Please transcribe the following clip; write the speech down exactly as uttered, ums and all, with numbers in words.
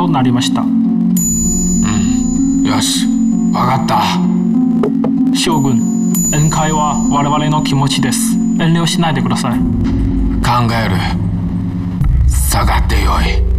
となりました。 うん、よし、わかった。 将軍、宴会は我々の気持ちです。遠慮しないでください。 考える。下がってよい。